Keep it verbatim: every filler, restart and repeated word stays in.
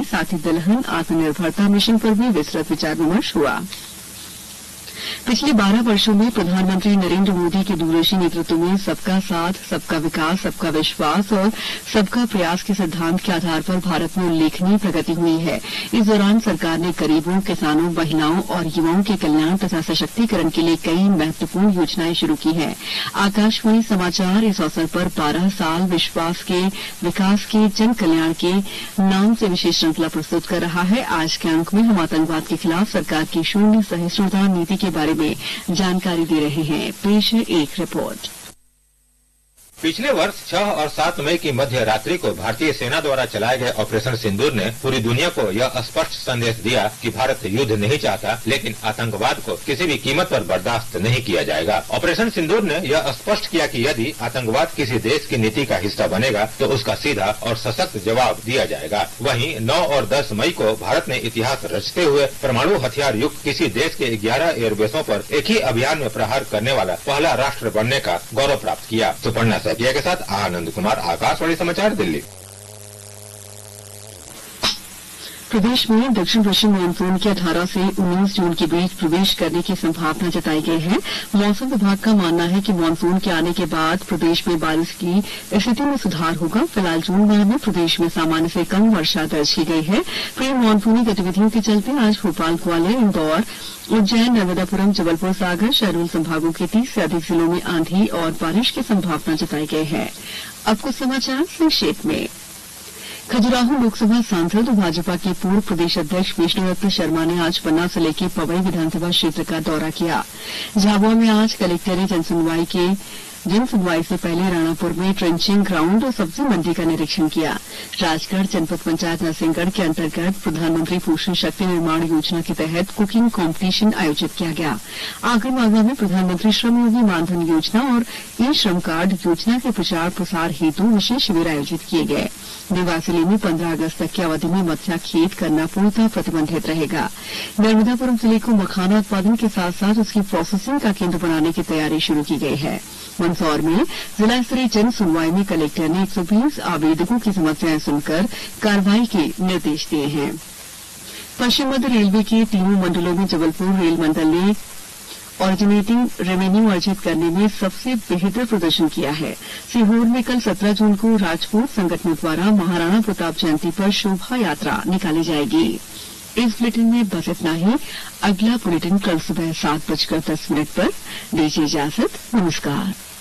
दी। साथ ही दलहन आत्मनिर्भरता मिशन पर भी विस्तृत विचार विमर्श हुआ। पिछले बारह वर्षों में प्रधानमंत्री नरेंद्र मोदी के दूरदर्शी नेतृत्व में सबका साथ, सबका विकास, सबका विश्वास और सबका प्रयास के सिद्धांत के आधार पर भारत में उल्लेखनीय प्रगति हुई है। इस दौरान सरकार ने गरीबों, किसानों, महिलाओं और युवाओं के कल्याण तथा सशक्तिकरण के लिए कई महत्वपूर्ण योजनाएं शुरू की हैं। आकाशवाणी समाचार इस अवसर पर बारह साल विश्वास के, विकास के, जन कल्याण के नाम से विशेष श्रृंखला प्रस्तुत कर रहा है। आज के अंक में हम आतंकवाद के खिलाफ सरकार की शून्य सहिष्णुता नीति के बारे में जानकारी दे रहे हैं। पेश है एक रिपोर्ट। पिछले वर्ष छह और सात मई की मध्य रात्रि को भारतीय सेना द्वारा चलाए गए ऑपरेशन सिंदूर ने पूरी दुनिया को यह स्पष्ट संदेश दिया कि भारत युद्ध नहीं चाहता, लेकिन आतंकवाद को किसी भी कीमत पर बर्दाश्त नहीं किया जाएगा। ऑपरेशन सिंदूर ने यह स्पष्ट किया कि यदि आतंकवाद किसी देश की नीति का हिस्सा बनेगा तो उसका सीधा और सशक्त जवाब दिया जाएगा। वहीं नौ और दस मई को भारत ने इतिहास रचते हुए परमाणु हथियार युक्त किसी देश के ग्यारह एयरबेसों पर एक ही अभियान में प्रहार करने वाला पहला राष्ट्र बनने का गौरव प्राप्त किया। सुपर्णा के साथ आनंद कुमार, आकाशवाणी समाचार, दिल्ली। प्रदेश में दक्षिण पश्चिम मानसून के अठारह से उन्नीस जून के बीच प्रवेश करने की संभावना जताई गई है। मौसम विभाग का मानना है कि मानसून के आने के बाद प्रदेश में बारिश की स्थिति में सुधार होगा। फिलहाल जून माह में प्रदेश में सामान्य से कम वर्षा दर्ज की गई है। प्री मानसूनी गतिविधियों के चलते आज भोपाल, ग्वालियर, इंदौर, उज्जैन, नर्मदापुरम, जबलपुर, सागर, शहडोल संभागों के तीस से अधिक जिलों में आंधी और बारिश की संभावना जताई गई है। अब कुछ समाचार संक्षेप में। खजुराहो लोकसभा सांसद और भाजपा के पूर्व प्रदेश अध्यक्ष विष्णुदत्त शर्मा ने आज पन्ना जिले के पवई विधानसभा क्षेत्र का दौरा किया। झाबुआ में आज कलेक्टर ने जनसुनवाई के जनसुनवाई से पहले राणापुर में ट्रेंचिंग ग्राउंड और सब्जी मंडी का निरीक्षण किया। राजगढ़ जनपद पंचायत नरसिंहगढ़ के अंतर्गत प्रधानमंत्री पोषण शक्ति निर्माण योजना के तहत कुकिंग कॉम्पिटिशन आयोजित किया गया। आगरमालवा में प्रधानमंत्री श्रम योगी मानधन योजना और ई श्रम कार्ड योजना के प्रचार प्रसार हेतु विशेष शिविर आयोजित किए गए। देवास जिले में पंद्रह अगस्त तक की अवधि में मत्स्या खेत करना पूर्णतः प्रतिबंधित रहेगा। नर्मदापुरम जिले को मखाना उत्पादन के साथ साथ उसकी प्रोसेसिंग का केंद्र बनाने की तैयारी शुरू की गई है। मंदसौर में जिला स्तरीय जन सुनवाई में कलेक्टर ने एक सौ बीस आवेदकों की समस्याएं सुनकर कार्रवाई के निर्देश दिए हैं। पश्चिम मध्य रेलवे के तीनों मंडलों में जबलपुर रेल मंडल ने ऑरिजिनेटिंग रेवेन्यू अर्जित करने में सबसे बेहतर प्रदर्शन किया है। सीहोर में कल सत्रह जून को राजपूत संगठनों द्वारा महाराणा प्रताप जयंती पर शोभा यात्रा निकाली जाएगी। इस बुलेटिन में बस इतना ही। अगला बुलेटिन कल सुबह सात बजकर दस मिनट पर। दीजिए इजाजत। नमस्कार।